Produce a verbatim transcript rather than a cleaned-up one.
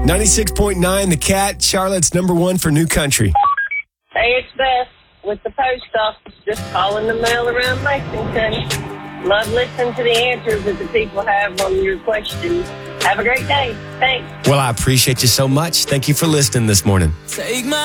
ninety-six point nine, The Cat, Charlotte's number one for new country. Hey, it's Beth with the post office, just calling the mail around Lexington. Love listening to the answers that the people have on your questions. Have a great day. Thanks. Well, I appreciate you so much. Thank you for listening this morning. Take my